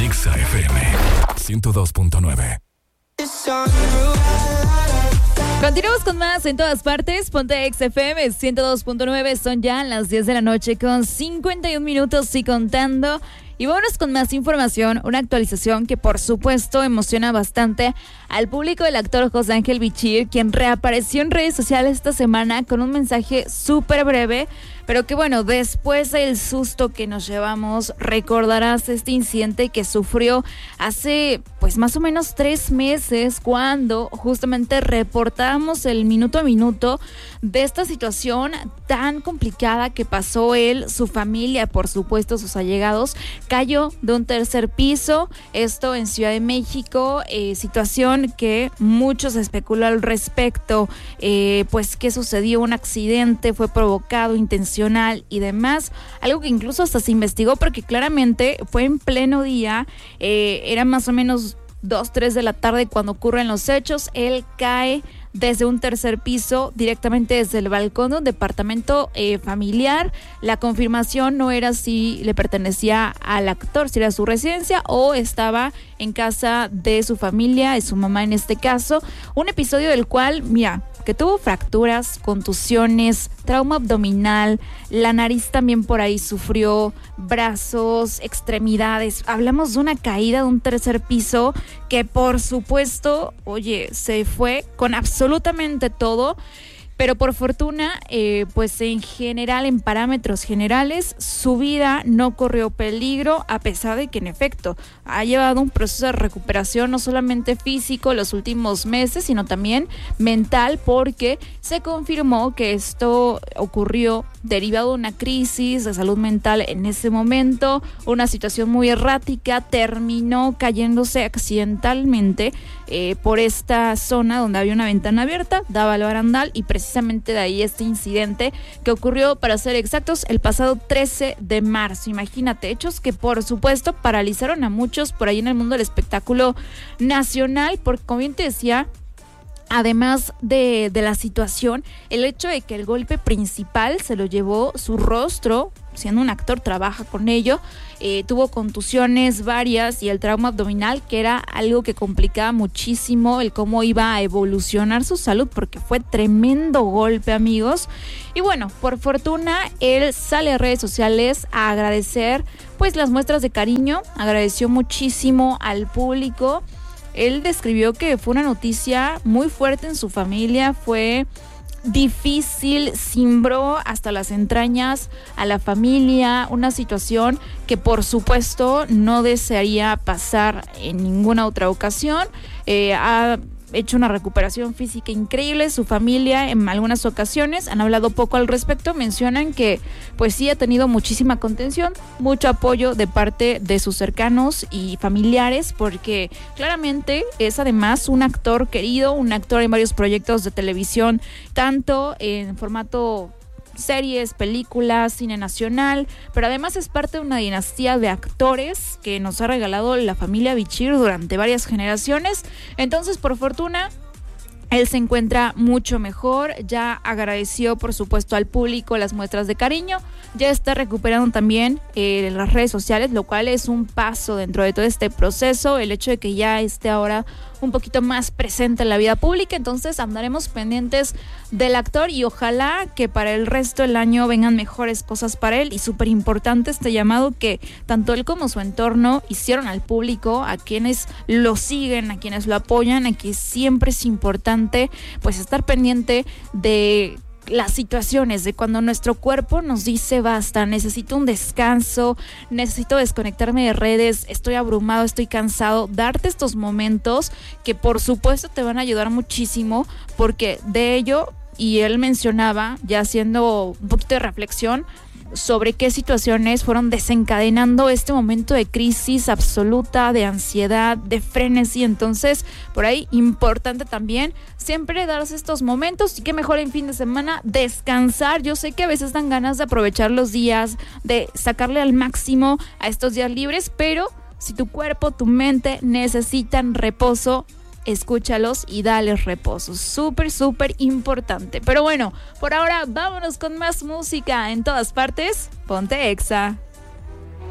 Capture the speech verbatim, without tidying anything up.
Exa F M ciento dos punto nueve. Continuamos con más en todas partes. Ponte Exa F M ciento dos punto nueve. Son ya las diez de la noche con cincuenta y un minutos y contando. Y vámonos con más información, una actualización que por supuesto emociona bastante al público del actor José Ángel Bichir, quien reapareció en redes sociales esta semana con un mensaje súper breve, pero que bueno, después del susto que nos llevamos, recordarás este incidente que sufrió hace pues más o menos tres meses cuando justamente reportábamos el minuto a minuto de esta situación tan complicada que pasó él, su familia, por supuesto sus allegados. Cayó de un tercer piso, esto en Ciudad de México, eh, situación que muchos especulan al respecto, eh, pues qué sucedió, un accidente, fue provocado, intencional y demás, algo que incluso hasta se investigó porque claramente fue en pleno día, eh, era más o menos dos, tres de la tarde cuando ocurren los hechos. Él cae desde un tercer piso, directamente desde el balcón de un departamento eh, familiar. La confirmación no era si le pertenecía al actor, si era su residencia o estaba en casa de su familia, de su mamá en este caso. Un episodio del cual, mira, que tuvo fracturas, contusiones, trauma abdominal, la nariz también por ahí sufrió, brazos, extremidades. Hablamos de una caída de un tercer piso que por supuesto, oye, se fue con absolutamente todo. Pero por fortuna, eh, pues en general, en parámetros generales, su vida no corrió peligro, a pesar de que en efecto ha llevado un proceso de recuperación no solamente físico los últimos meses, sino también mental, porque se confirmó que esto ocurrió derivado de una crisis de salud mental en ese momento, una situación muy errática, terminó cayéndose accidentalmente eh, por esta zona donde había una ventana abierta, daba al barandal y precisamente Precisamente de ahí este incidente que ocurrió, para ser exactos, el pasado trece de marzo. Imagínate, hechos que por supuesto paralizaron a muchos por ahí en el mundo del espectáculo nacional, porque como bien te decía, además de, de la situación, el hecho de que el golpe principal se lo llevó su rostro, siendo un actor trabaja con ello, eh, tuvo contusiones varias y el trauma abdominal, que era algo que complicaba muchísimo el cómo iba a evolucionar su salud, porque fue tremendo golpe, amigos. Y bueno, por fortuna, él sale a redes sociales a agradecer pues las muestras de cariño, agradeció muchísimo al público. Él describió que fue una noticia muy fuerte en su familia, fue difícil, cimbró hasta las entrañas a la familia, una situación que por supuesto no desearía pasar en ninguna otra ocasión. Eh, ha hecho una recuperación física increíble, su familia en algunas ocasiones han hablado poco al respecto, mencionan que pues sí ha tenido muchísima contención, mucho apoyo de parte de sus cercanos y familiares, porque claramente es además un actor querido, un actor en varios proyectos de televisión, tanto en formato series, películas, cine nacional, pero además es parte de una dinastía de actores que nos ha regalado la familia Bichir durante varias generaciones. Entonces, por fortuna, él se encuentra mucho mejor, ya agradeció por supuesto al público las muestras de cariño, ya está recuperando también eh, las redes sociales, lo cual es un paso dentro de todo este proceso, el hecho de que ya esté ahora un poquito más presente en la vida pública. Entonces andaremos pendientes del actor y ojalá que para el resto del año vengan mejores cosas para él, y súper importante este llamado que tanto él como su entorno hicieron al público, a quienes lo siguen, a quienes lo apoyan, a que siempre es importante pues estar pendiente de las situaciones, de cuando nuestro cuerpo nos dice basta, necesito un descanso, necesito desconectarme de redes, estoy abrumado, estoy cansado, darte estos momentos que por supuesto te van a ayudar muchísimo, porque de ello, y él mencionaba, ya haciendo un poquito de reflexión sobre qué situaciones fueron desencadenando este momento de crisis absoluta, de ansiedad, de frenesí. Entonces, por ahí, importante también siempre darse estos momentos, y qué mejor en fin de semana, descansar. Yo sé que a veces dan ganas de aprovechar los días, de sacarle al máximo a estos días libres, pero si tu cuerpo, tu mente necesitan reposo, escúchalos y dales reposo. Súper, súper importante. Pero bueno, por ahora vámonos con más música en todas partes. Ponte Exa.